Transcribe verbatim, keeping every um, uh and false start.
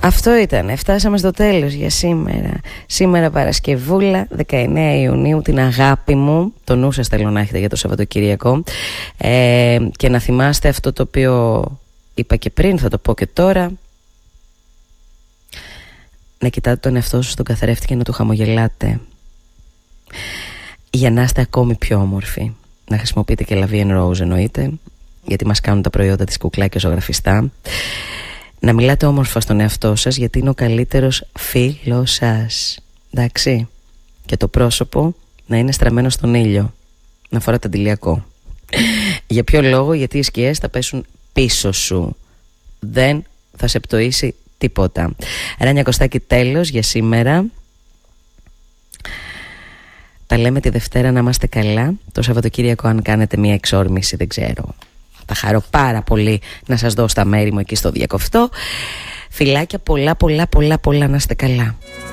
Αυτό ήταν, φτάσαμε στο τέλος για σήμερα. Σήμερα Παρασκευούλα, δεκαεννέα Ιουνίου, την αγάπη μου. Το νου σας θέλω να έχετε για το Σαββατοκύριακο. ε, Και να θυμάστε αυτό το οποίο είπα και πριν, θα το πω και τώρα. Να κοιτάτε τον εαυτό σας στον καθρέφτη και να του χαμογελάτε, για να είστε ακόμη πιο όμορφοι. Να χρησιμοποιείτε και La Vie en Rose εννοείται, γιατί μας κάνουν τα προϊόντα της κουκλάκια ζωγραφιστά. Να μιλάτε όμορφα στον εαυτό σας, γιατί είναι ο καλύτερος φίλος σας. Εντάξει. Και το πρόσωπο να είναι στραμμένο στον ήλιο, να φοράτε αντιλιακό. Για ποιο λόγο? Γιατί οι σκιές θα πέσουν πίσω σου, δεν θα σε πτωίσει τίποτα. Ράνια Κωστάκη, τέλος για σήμερα. Τα λέμε τη Δευτέρα, να είμαστε καλά. Το Σαββατοκύριακο, αν κάνετε μια εξόρμηση, δεν ξέρω, θα χαρώ πάρα πολύ να σας δω στα μέρη μου εκεί στο Διακοφτό. Φιλάκια πολλά πολλά πολλά πολλά, να είστε καλά.